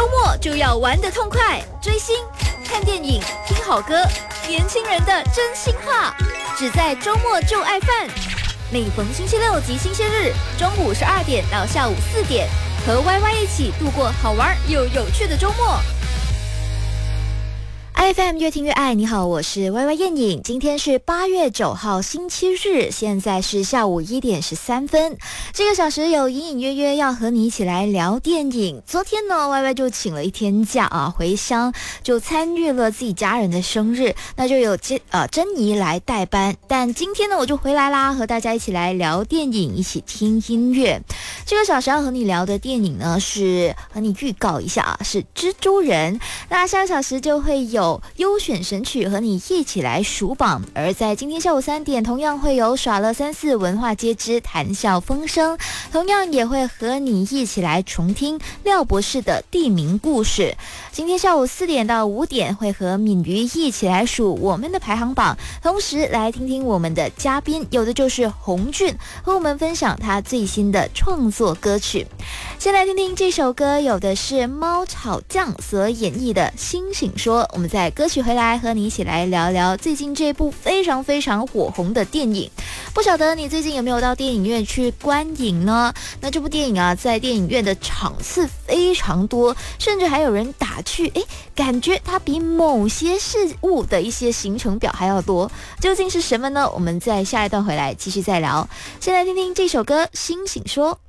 末就要玩得痛快，追星、看电影、听好歌，年轻人的真心话，只在周末就爱饭。每逢星期六及星期日，中午12点到下午4点，和 YY 一起度过好玩又有趣的周末。IFM 越听越爱，你好，我是 YY 燕颖。今天是8月9号星期日，现在是下午1点13分。这个小时有隐隐约约要和你一起来聊电影。昨天呢 YY 就请了一天假啊，回乡就参与了自己家人的生日，那就有珍妮来代班。但今天呢我就回来啦，和大家一起来聊电影，一起听音乐。这个小时要和你聊的电影呢，是和你预告一下啊，是蜘蛛人。那下个小时就会有优选神曲和你一起来数榜，而在今天下午3点同样会有耍乐34文化街之谈笑风生，同样也会和你一起来重听廖博士的地名故事。今天下午4点到5点会和敏瑜一起来数我们的排行榜，同时来听听我们的嘉宾，有的就是洪俊和我们分享他最新的创作歌曲。先来听听这首歌，有的是猫炒酱所演绎的星星说。我们在歌曲回来和你一起来聊聊最近这部非常非常火红的电影。不晓得你最近有没有到电影院去观影呢？那这部电影啊，在电影院的场次非常多，甚至还有人打趣，感觉它比某些事物的一些行程表还要多。究竟是什么呢？我们在下一段回来继续再聊。先来听听这首歌，星星说。